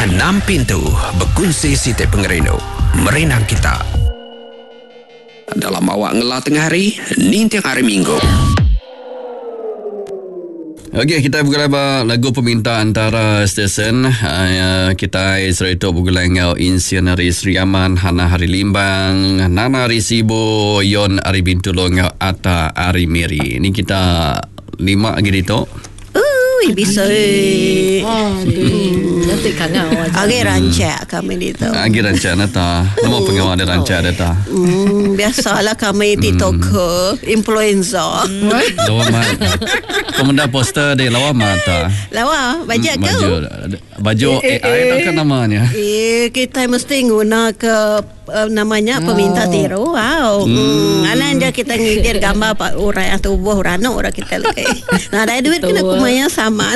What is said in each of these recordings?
6 pintu berkongsi setiap pengerino merenang kita. Dalam awak ngelah tengah hari, ni tiang hari Minggu. Okey, kita bergulai lagu peminta antara stesen. Kita serita bergulai ngau Insianari Sri Aman, Hana Hari Limbang, Nana Risibo, Yon Ari Bintulo ngau Ata Ari Miri. Ini kita 5 gitu. Bisa. Nanti kangen awak. Agak rancak kami itu. Agak rancak nata. Nama pengawal ada rancak data. Biasalah kami TikToker, influencer. Lawa mat. Komenda poster di lawa mata. Lawa, bajak kau. Baju AI itu kan namanya. Kita mesti guna ke namanya peminta tiru. Wow. Alan dia kita ngidir gambar pak orang atau buah orang orang kita lagi. Nah, ada duit kena kumaya saman.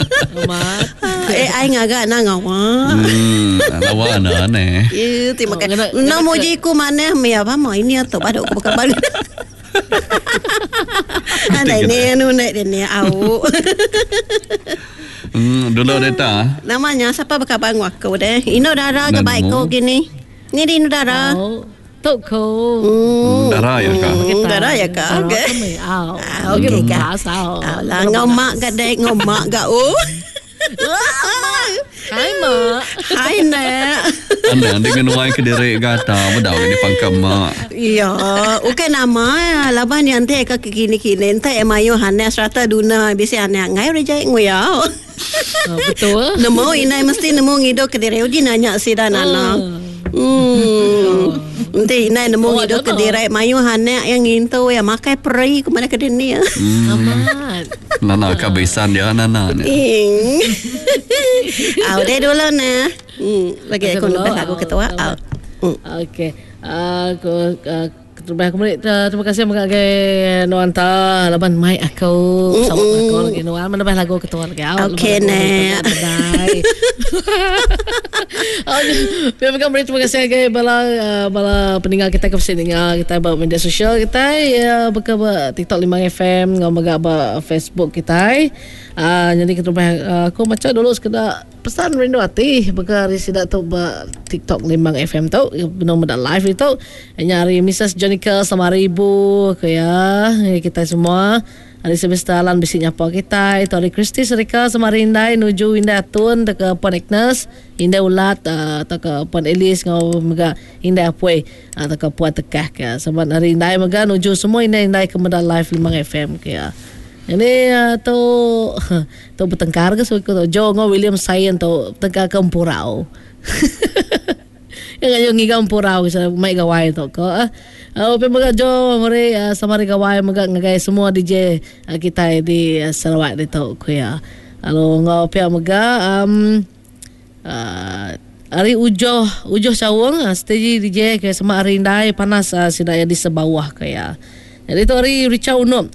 AI ngagak na ngawa. Lawa aneh. Terima kasih. Namo jiku mana me apa mau ini atau pada aku bukan balik. Ada ini anu naik ini au. Dulu data. Namanya siapa bakal bang waktu deh. Ino darah ke baik kau gini. Ni di ino darah. Tok ko. Darah ya kak. Darah ya kak. Okey. Okey kak. Lah ngomak gadai ngomak gak Hai mak. Hai nak. Anda dengan wai kediri gata bedau ini pangkam mak. Iya, okey nama laban yang teh ke kini-kini teh emayo hanya serata duna bisi hanya ngai rejai nguyau. Betul. Nemu inai mesti nemu ngido kediri uji nanya si dan anak. Nanti inai nemu ngido kediri mayu hanya yang ngintu ya makai peri ke mana kedini ya. Amat. Nana kabisan dia nana. Deh dulu nah. Lagi aku lepas aku ketua. Okey. Aku terima kasih mengagai Nuanta laban mai aku sama aku lagi Nuan menambah lagu ketua lagi. Okey nek. Terima kasih agak bala peninggal kita ke sini kita buat media sosial kita ya buka TikTok 5 FM ngomong ba Facebook kita. Jadi kita aku macam dulu sekedar pesan rindu hati buka risida tu ba TikTok 5 FM tu benar-benar live itu nyari Mrs. Jonica sama Ibu kaya kita semua hari semesta alan bisi nyapa kita itu hari Kristi Serika sama Rindai nuju Indah Tun ke Puan Agnes Indah Ulat atau ke Puan Elis ngau mega Indah Apoi atau ke Puan Tekah kaya sama hari Rindai mega nuju semua Indah ke Medal Live 5 FM kaya ini tu bertengkar ke suku tu Jo ngau William Sayen tu tengkar kempurau yang ngayon ngigam purau sa may gawai to ko open mga Jo mari sama ri gawai mga ngagay semua DJ kita di Sarawak dito kuya alo nga pia mga ari ujo sawang stage DJ kaya sama Arindai panas sidaya di sebawah kaya jadi to ari Richa Unom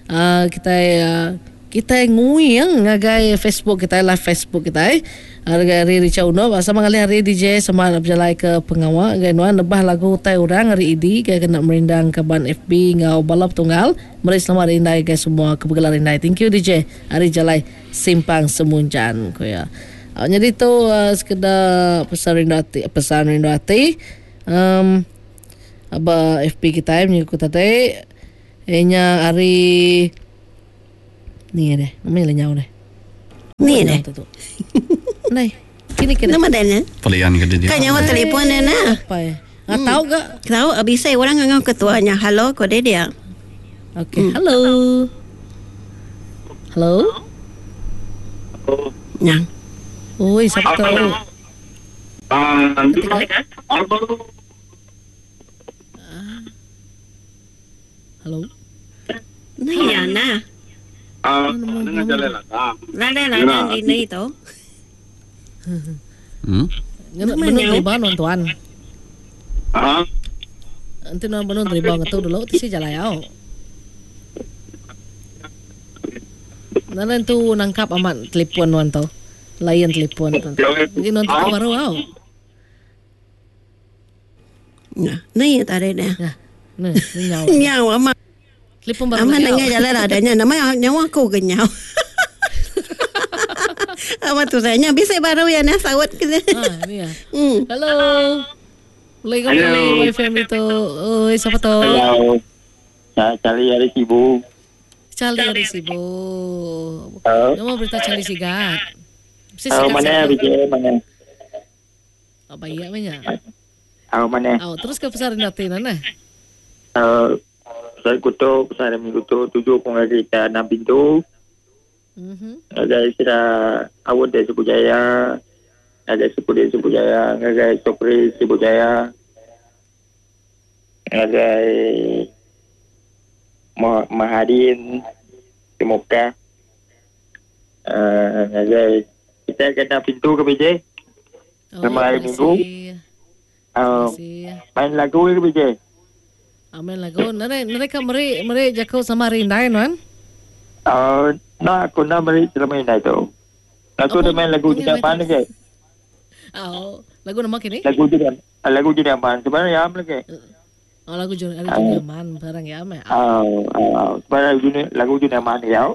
kita nguyang ngagay Facebook kita live Facebook kita hari Richa Uno sama kali hari DJ sama berjalai ke pengawa gainuan lebah lagu tai orang hari idi kaya kena merindang ke ban FB ngau balap tunggal mari selamat rindai guys semua kebegalan rindai thank you DJ hari jalai simpang semuncan koya jadi tu sekedar pesan rindu hati aba FB kita mengikut tadi nya hari ni deh namanya lenyau deh ni deh Nay, kini nama dana. Pelian ke dia. Kan nyawa telefon dana. Apa ya? Tahu gak? Tahu bisa orang ngangau ketuanya. Halo, kode dia. Okey. Halo. Halo. Yang. Oi, siapa tahu? Halo. Nah, ya nah. Dengan jalan lah. Lada ini itu. Benar riba tuan. Nanti nak benar riba ngatu dulu tu si jalayau. Nanti tu nangkap amat telefon nuan tu. Layan telefon tu. Jadi nanti tu baru au. Nah, ni tadi dah. Nah, ni nyawa. Nyawa amat. Telefon baru. Amat dengar jalan adanya. Nama nyawa aku kenyau. Sama tu saya. Bisa baru ya nak sawat ke. Ni ya. Halo. Boleh kami FM itu. Oi, siapa tu? Hello. Saya cari hari sibuk. Charlie dari sibuk. Nama berita Charlie Sigat. Mana Vijay mana? Apa iya punya? Mana? Terus ke pasar nanti mana? Saya kutu pasar minggu tu 7 pengaji kita 6 pintu. Ada sudah awal dari Sibujaya, ada suku dari Sibujaya, ada Sopri Sibujaya, ada Mahadin Semoga, ada kita kena pintu ke Vijay. Sama hari minggu. Main lagu ke Vijay? Main lagu. Mereka jago sama Rindai kan? Aku nak beri selama ini tu. Aku dah main lagu tidak mana ke? Lagu nama kini? Lagu tidak mana. Sebenarnya ya lagi. Lagu tidak mana barang ya meh. Sebenarnya lagu tidak mana ya.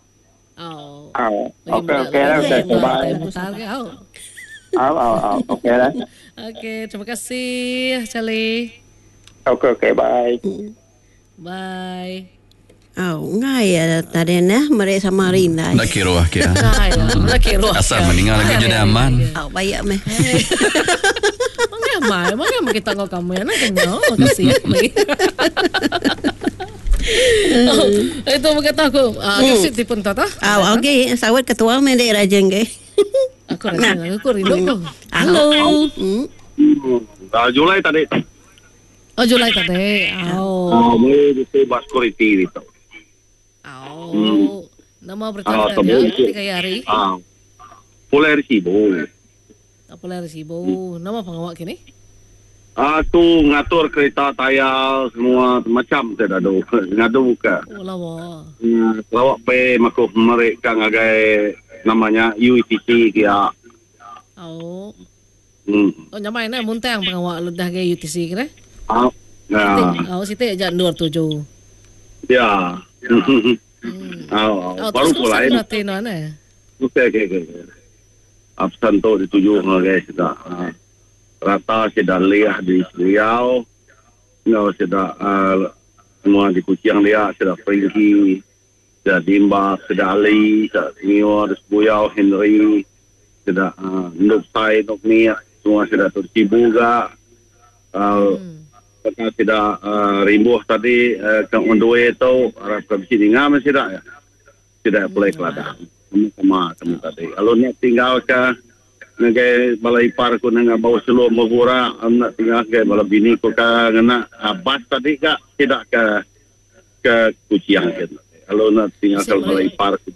Okey lah. Okey lah. Okey, terima kasih Charlie. Okey, bye. Bye. Ngai ya tadi nah mereka sama Rinda. Nak kira kira. Nak Asal meninggal lagi jadi aman. Baik meh. Mana kita ngok kamu ya nak kenal. Makasih ya. Itu berkata aku. Kasih tipun tata. Okey, sawat ketua mendek rajeng ke. Aku rindu ko. Halo. Julai tadi. Julai tadi. Boleh disebut security itu. Nama bertanya tadi tiga hari. Boleh resibo. Boleh resibo. Nama pengawak kini? Tu ngatur kereta tayar semua macam tidak ada. Ngadu buka. Lawa. Lawak pe makuk mereka ngagai namanya UTC kia. Nyamai na muntang pengawak lu dah ke UTC kira? Situ aja 27. Ya. Baru mulai. Okey. Absen tu dituju guys sudah. Rata sudah liah di Riau. Sudah semua di Kuching dia sudah pergi. Sudah Dimba, sudah Ali, sudah Senior, Sebuyau, Henry, sudah Nuk Sai, Nuk Nia, semua sudah tersibu juga. Kita sudah rimbuh tadi ke Ondue itu, harap ke sini ngam sudah ya. Sudah mulai keladang. Sama tadi. Kalau nak tinggal ke ngagai balai ipar ko nga bawa seluruh Magura, nak tinggal ke balai bini ko ka ngana bas tadi ka tidak ke Kuching gitu. Kalau nak tinggal ke balai ipar ko.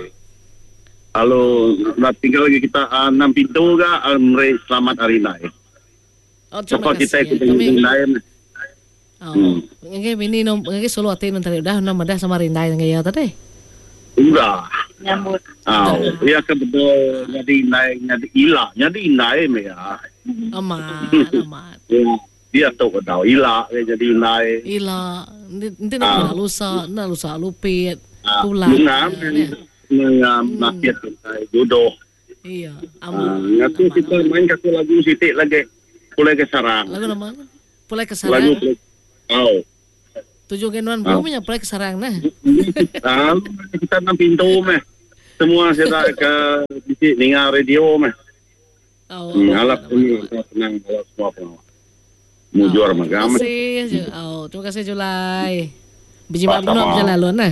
Kalau nak tinggal lagi kita 6 pintu ka mereka selamat hari naik. Siapa kita ikut lain. Ngagai bini ngagai solo atin tadi dah nama dah sama Rindai ngagai tadi. Udah. Nyambut. Ya kebetul jadi naik jadi naik ya. Amat. Dia tahu tahu jadi naik. Nanti nak lusa lupit pulang. Nakit jodoh. Iya. Ngaku kita main kaku lagu sitik lagi. Pulai ke sarang. Lagu nama? Pulai ke sarang. Lagu. Tujuh genuan belum punya pulai ke sarang nah. Kita 6 pintu meh. Semua saya ke bisik dengar radio meh. Alap ini senang kalau semua pengawal. Mujur magam. Terima kasih Julai. Biji mak bunuh berjalan lalu nah.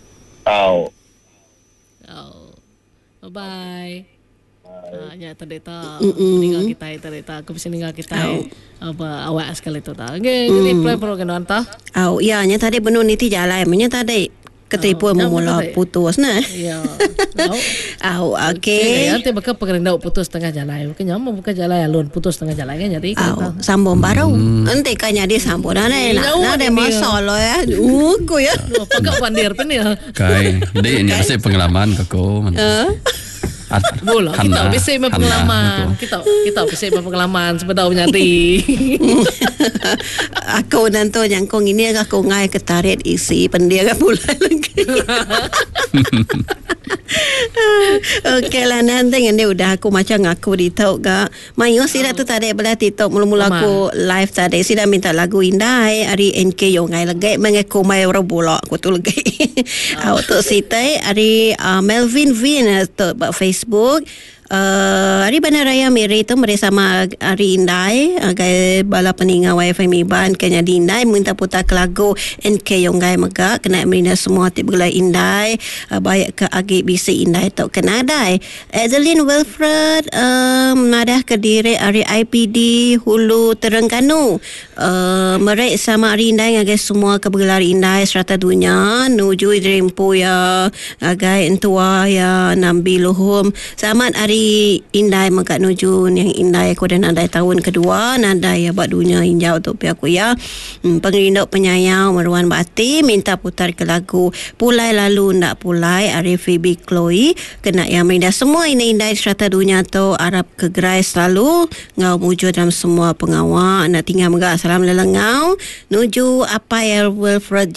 Bye. Nya tadi ta tinggal kita aku bisa tinggal kita apa awak sekali tu ta. Jadi play program ta. Ya nya tadi benar niti jalan nya tadi ketipu memula putus nah. Ya. Okey. Nanti bakal pengerendau putus tengah jalan. Bukan nyam buka jalan alun putus tengah jalan kan jadi kita. Sambung baru. Nanti kan jadi sambung dah nah ada masalah ya. Ko ya. Pakai pandir pun ya. Kai, dia ni rasa pengalaman kau. Bola kita bisa pengalaman. Kita bisa pengalaman sebenarnya nyari. Aku nanti yang kong ini aku ngai ketarik isi pendia pula lagi. Okey lah, nanti ni udah aku macam ngaku di tau gak. Mayu sida tu tadi belah TikTok mula-mula aku live tadi sida minta lagu indah hari NK yang ngai lagi mengaku mai ora bola aku tu lagi. Auto sitai hari Melvin Vin tu Facebook. Hari Bandar Raya Miri tu bersama Hari Indai gai bala peninggal WiFi Miban kena di Indai minta putar ke lagu NK yang gai megak kena merina semua tip gulai Indai baik ke AGBC Indai tu kena dai Adeline Wilfred madah Kediri Hari IPD Hulu Terengganu mereka sama Hari Indai ngagai semua ke bergelar Indai serata dunia nuju Dreampo ya ngagai entua ya nambi luhum sama Hari Indai mengkat nuju yang Indai aku dan Indai tahun kedua Nadai ya buat dunia injau tu pihak aku ya pengerindok penyayang Marwan Bati minta putar ke lagu Pulai Lalu Ndak Pulai Arif Phoebe Chloe kena yang merindah semua ini Indai serata dunia tu Arab kegerai selalu ngau wujud dalam semua pengawal nak tinggal megak salam lelengau nuju apa ya Wilfred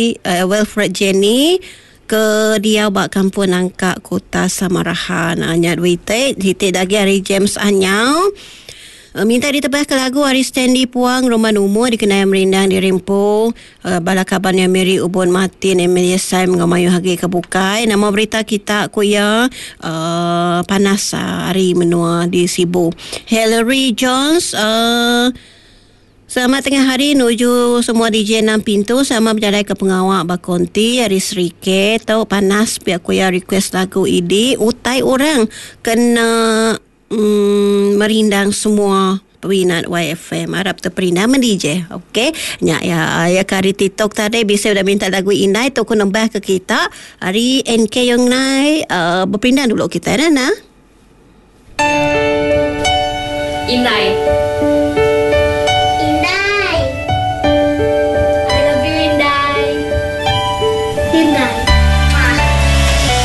Jenny ke dia bak kampung Angkak Kota Samarahan anyat wite hitik lagi hari James Anyau minta ditebah ke lagu hari Stanley Puang Roman Umur dikenai merindang di Rimpo bala kabarnya Mary Ubon Martin Emilia Sam ngamayu hagi kebukai nama berita kita kuya panas hari menua di Sibu Hillary Jones selamat tengah hari nuju semua DJ 6 pintu sama berjalan ke pengawal Bakonti hari Serike tahu panas pihak kuya request lagu ini utai orang kena merindang semua peminat YFM harap terperindang DJ okey ya kari TikTok tadi bisa udah minta lagu Indai tu aku nambah ke kita hari NK yang naik berpindah dulu kita Nana Indai